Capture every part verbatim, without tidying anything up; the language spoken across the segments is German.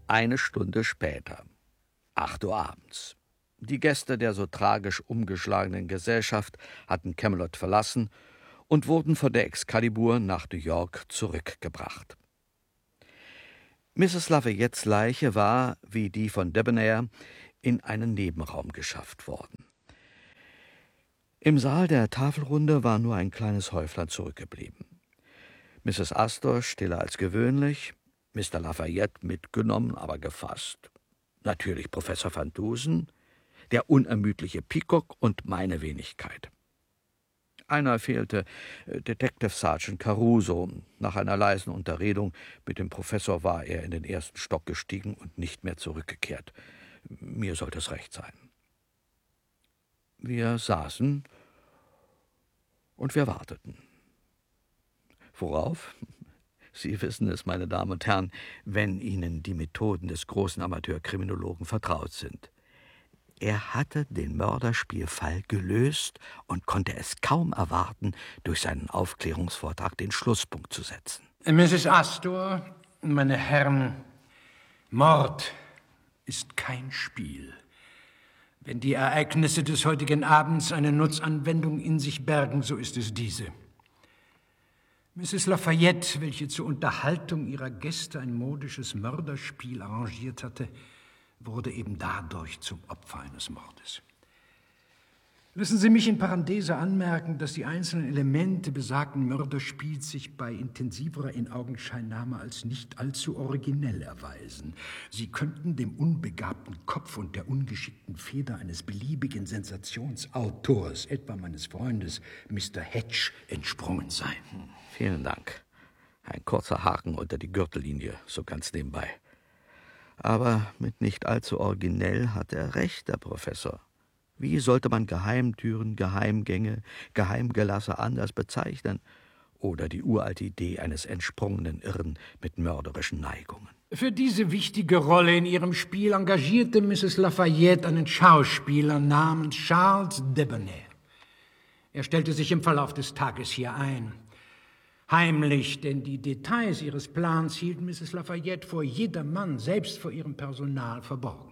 Eine Stunde später, acht Uhr abends. Die Gäste der so tragisch umgeschlagenen Gesellschaft hatten Camelot verlassen und wurden von der Excalibur nach New York zurückgebracht. Misses Lafayettes Leiche war, wie die von Debonair, in einen Nebenraum geschafft worden. Im Saal der Tafelrunde war nur ein kleines Häuflein zurückgeblieben. Misses Astor stiller als gewöhnlich, Mister Lafayette mitgenommen, aber gefasst. Natürlich Professor Van Dusen, der unermüdliche Peacock und meine Wenigkeit. Einer fehlte, Detective Sergeant Caruso. Nach einer leisen Unterredung mit dem Professor war er in den ersten Stock gestiegen und nicht mehr zurückgekehrt. Mir sollte es recht sein. Wir saßen und wir warteten. Worauf? Sie wissen es, meine Damen und Herren, wenn Ihnen die Methoden des großen Amateurkriminologen vertraut sind. Er hatte den Mörderspielfall gelöst und konnte es kaum erwarten, durch seinen Aufklärungsvortrag den Schlusspunkt zu setzen. Misses Astor, meine Herren, Mord ist kein Spiel. Wenn die Ereignisse des heutigen Abends eine Nutzanwendung in sich bergen, so ist es diese. Misses Lafayette, welche zur Unterhaltung ihrer Gäste ein modisches Mörderspiel arrangiert hatte, wurde eben dadurch zum Opfer eines Mordes. Lassen Sie mich in Parenthese anmerken, dass die einzelnen Elemente besagten Mörderspiels sich bei intensiverer Inaugenscheinnahme als nicht allzu originell erweisen. Sie könnten dem unbegabten Kopf und der ungeschickten Feder eines beliebigen Sensationsautors, etwa meines Freundes Mister Hedge, entsprungen sein. Vielen Dank. Ein kurzer Haken unter die Gürtellinie, so ganz nebenbei. Aber mit nicht allzu originell hat er recht, der Professor. Wie sollte man Geheimtüren, Geheimgänge, Geheimgelasse anders bezeichnen? Oder die uralte Idee eines entsprungenen Irren mit mörderischen Neigungen? Für diese wichtige Rolle in ihrem Spiel engagierte Misses Lafayette einen Schauspieler namens Charles Debonair. Er stellte sich im Verlauf des Tages hier ein. Heimlich, denn die Details ihres Plans hielt Misses Lafayette vor jedermann, selbst vor ihrem Personal, verborgen.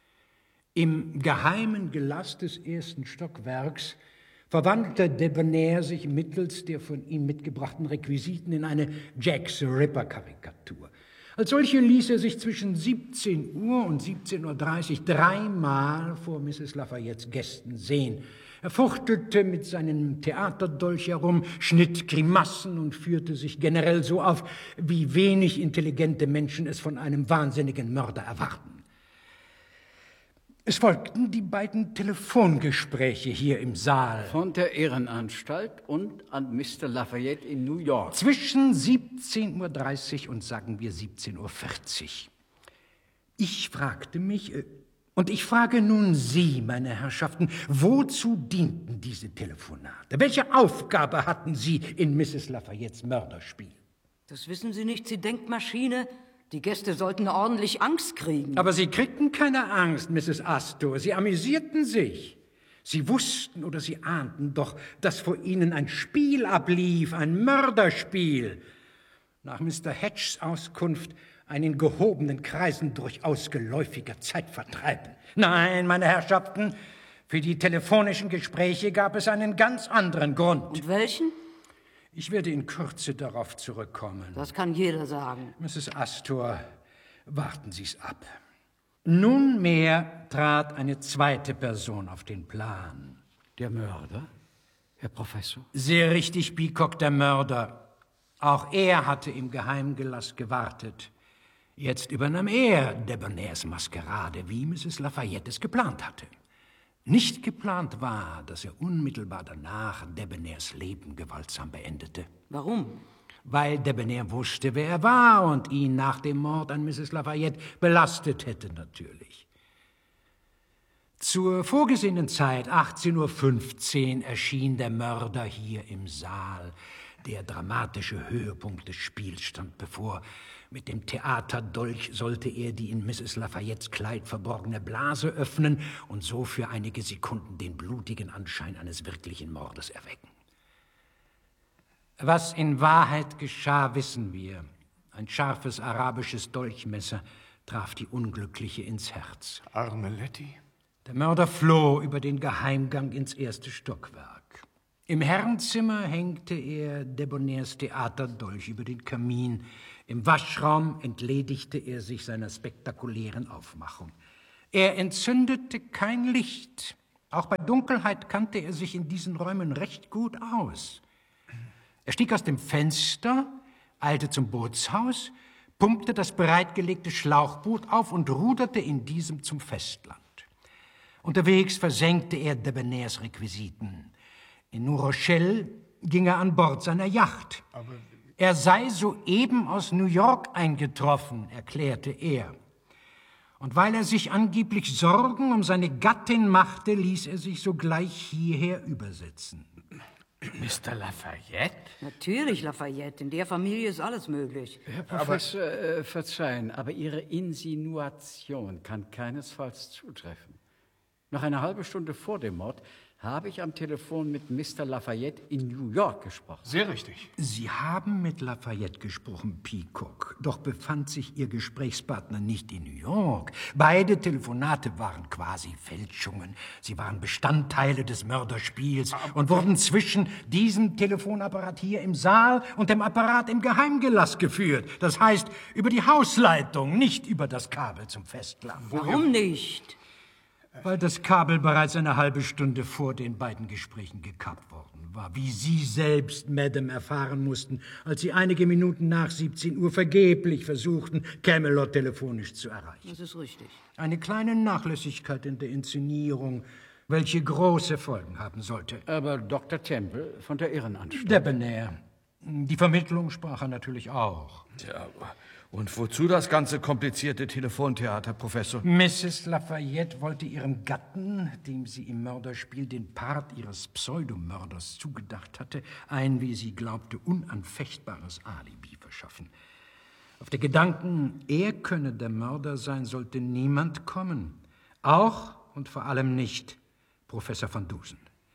Im geheimen Gelass des ersten Stockwerks verwandelte Debonair sich mittels der von ihm mitgebrachten Requisiten in eine Jack the Ripper-Karikatur. Als solche ließ er sich zwischen siebzehn Uhr und siebzehn Uhr dreißig dreimal vor Misses Lafayettes Gästen sehen. Er fuchtelte mit seinem Theaterdolch herum, schnitt Grimassen und führte sich generell so auf, wie wenig intelligente Menschen es von einem wahnsinnigen Mörder erwarten. Es folgten die beiden Telefongespräche hier im Saal. Von der Irrenanstalt und an Mister Lafayette in New York. Zwischen siebzehn Uhr dreißig und sagen wir siebzehn Uhr vierzig. Ich fragte mich, und ich frage nun Sie, meine Herrschaften, wozu dienten diese Telefonate? Welche Aufgabe hatten Sie in Misses Lafayettes Mörderspiel? Das wissen Sie nicht, Sie Denkmaschine. Die Gäste sollten ordentlich Angst kriegen. Aber sie kriegten keine Angst, Misses Astor. Sie amüsierten sich. Sie wussten oder sie ahnten doch, dass vor ihnen ein Spiel ablief, ein Mörderspiel. Nach Mister Hedges Auskunft ein in gehobenen Kreisen durchaus geläufiger Zeitvertreib. Nein, meine Herrschaften, für die telefonischen Gespräche gab es einen ganz anderen Grund. Und welchen? Ich werde in Kürze darauf zurückkommen. Das kann jeder sagen. Misses Astor, warten Sie's ab. Nunmehr trat eine zweite Person auf den Plan. Der Mörder, Herr Professor? Sehr richtig, Peacock, der Mörder. Auch er hatte im Geheimgelass gewartet. Jetzt übernahm er Debonairs Maskerade, wie Misses Lafayette es geplant hatte. Nicht geplant war, dass er unmittelbar danach Debonairs Leben gewaltsam beendete. Warum? Weil Debonair wusste, wer er war und ihn nach dem Mord an Misses Lafayette belastet hätte, natürlich. Zur vorgesehenen Zeit, achtzehn Uhr fünfzehn, erschien der Mörder hier im Saal. Der dramatische Höhepunkt des Spiels stand bevor. Mit dem Theaterdolch sollte er die in Misses Lafayettes Kleid verborgene Blase öffnen und so für einige Sekunden den blutigen Anschein eines wirklichen Mordes erwecken. Was in Wahrheit geschah, wissen wir. Ein scharfes arabisches Dolchmesser traf die Unglückliche ins Herz. Arme Letty. Der Mörder floh über den Geheimgang ins erste Stockwerk. Im Herrenzimmer hängte er Debonaires Theaterdolch über den Kamin. Im Waschraum entledigte er sich seiner spektakulären Aufmachung. Er entzündete kein Licht. Auch bei Dunkelheit kannte er sich in diesen Räumen recht gut aus. Er stieg aus dem Fenster, eilte zum Bootshaus, pumpte das bereitgelegte Schlauchboot auf und ruderte in diesem zum Festland. Unterwegs versenkte er Debonaires Requisiten. In New Rochelle ging er an Bord seiner Yacht. Aber er sei soeben aus New York eingetroffen, erklärte er. Und weil er sich angeblich Sorgen um seine Gattin machte, ließ er sich sogleich hierher übersetzen. Mister Lafayette? Natürlich, Lafayette. In der Familie ist alles möglich. Herr Professor, äh, verzeihen, aber Ihre Insinuation kann keinesfalls zutreffen. Noch eine halbe Stunde vor dem Mord habe ich am Telefon mit Mister Lafayette in New York gesprochen. sehr richtig. Sie haben mit Lafayette gesprochen, Peacock. Doch befand sich Ihr Gesprächspartner nicht in New York. Beide Telefonate waren quasi Fälschungen. Sie waren Bestandteile des Mörderspiels und wurden zwischen diesem Telefonapparat hier im Saal und dem Apparat im Geheimgelass geführt. Das heißt, über die Hausleitung, nicht über das Kabel zum Festland. Warum nicht? Weil das Kabel bereits eine halbe Stunde vor den beiden Gesprächen gekappt worden war, wie Sie selbst, Madame, erfahren mussten, als Sie einige Minuten nach siebzehn Uhr vergeblich versuchten, Camelot telefonisch zu erreichen. Das ist richtig. Eine kleine Nachlässigkeit in der Inszenierung, welche große Folgen haben sollte. Aber Doktor Temple von der Irrenanstalt. Debonair. Die Vermittlung sprach er natürlich auch. Tja, und wozu das ganze komplizierte Telefontheater, Professor? Misses Lafayette wollte ihrem Gatten, dem sie im Mörderspiel den Part ihres Pseudomörders zugedacht hatte, ein, wie sie glaubte, unanfechtbares Alibi verschaffen. Auf den Gedanken, er könne der Mörder sein, sollte niemand kommen. Auch und vor allem nicht Professor van Dusen.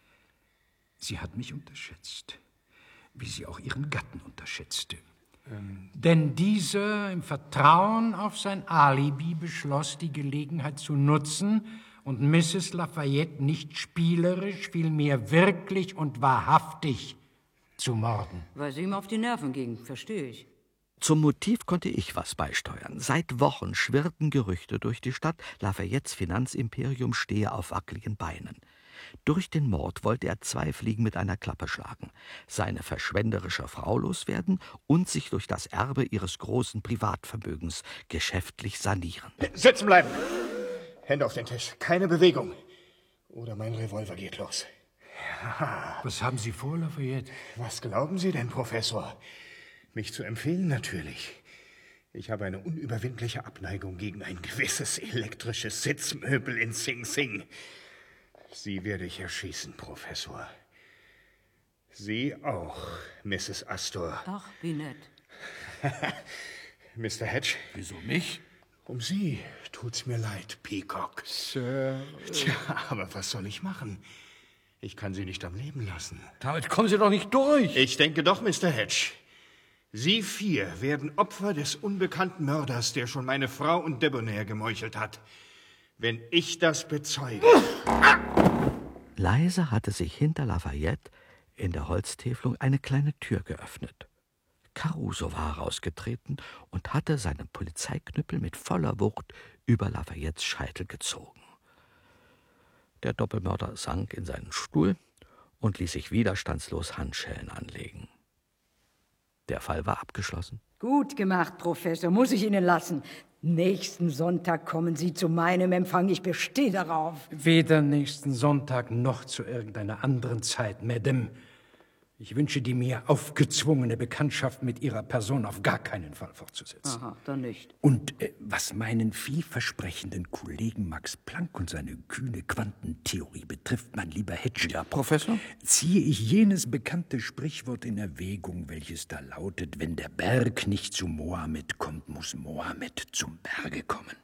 Sie hat mich unterschätzt, wie sie auch ihren Gatten unterschätzte. Ähm. Denn dieser im Vertrauen auf sein Alibi beschloss, die Gelegenheit zu nutzen und Misses Lafayette nicht spielerisch, vielmehr wirklich und wahrhaftig zu morden. Weil sie ihm auf die Nerven ging, verstehe ich. Zum Motiv konnte ich was beisteuern. Seit Wochen schwirrten Gerüchte durch die Stadt, Lafayettes Finanzimperium stehe auf wackeligen Beinen. Durch den Mord wollte er zwei Fliegen mit einer Klappe schlagen, seine verschwenderische Frau loswerden und sich durch das Erbe ihres großen Privatvermögens geschäftlich sanieren. Sitzen bleiben! Hände auf den Tisch, keine Bewegung. Oder mein Revolver geht los. Ja. Was haben Sie vor, Lafayette? Was glauben Sie denn, Professor? Mich zu empfehlen natürlich. Ich habe eine unüberwindliche Abneigung gegen ein gewisses elektrisches Sitzmöbel in Sing Sing. Sie werde ich erschießen, Professor. Sie auch, Misses Astor. Ach, wie nett. Mister Hedge? Wieso mich? Um Sie tut's mir leid, Peacock. Sir... Tja, aber was soll ich machen? Ich kann Sie nicht am Leben lassen. Damit kommen Sie doch nicht durch. Ich denke doch, Mister Hedge. Sie vier werden Opfer des unbekannten Mörders, der schon meine Frau und Debonair gemeuchelt hat. Wenn ich das bezeuge... Leise hatte sich hinter Lafayette in der Holztäfelung eine kleine Tür geöffnet. Caruso war herausgetreten und hatte seinen Polizeiknüppel mit voller Wucht über Lafayettes Scheitel gezogen. Der Doppelmörder sank in seinen Stuhl und ließ sich widerstandslos Handschellen anlegen. Der Fall war abgeschlossen. Gut gemacht, Professor, muss ich Ihnen lassen. Nächsten Sonntag kommen Sie zu meinem Empfang. Ich bestehe darauf. Weder nächsten Sonntag noch zu irgendeiner anderen Zeit, Madame. Ich wünsche die mir aufgezwungene Bekanntschaft mit Ihrer Person auf gar keinen Fall fortzusetzen. Aha, dann nicht. Und äh, was meinen vielversprechenden Kollegen Max Planck und seine kühne Quantentheorie betrifft, mein lieber Hedge. Ja, Professor? Ziehe ich jenes bekannte Sprichwort in Erwägung, welches da lautet, wenn der Berg nicht zu Mohammed kommt, muss Mohammed zum Berge kommen.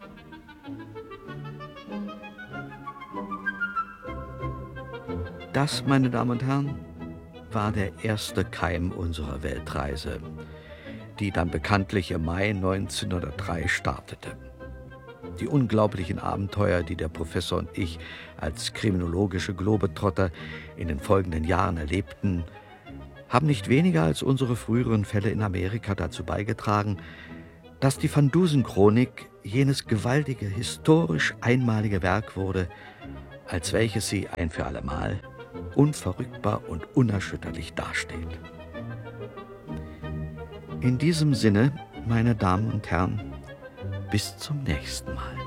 Das, meine Damen und Herren, war der erste Keim unserer Weltreise. die dann bekanntlich im Mai neunzehnhundertdrei startete. Die unglaublichen Abenteuer, die der Professor und ich als kriminologische Globetrotter in den folgenden Jahren erlebten, haben nicht weniger als unsere früheren Fälle in Amerika dazu beigetragen, dass die Van Dusen-Chronik jenes gewaltige, historisch einmalige Werk wurde, als welches sie ein für allemal unverrückbar und unerschütterlich dasteht. In diesem Sinne, meine Damen und Herren, bis zum nächsten Mal.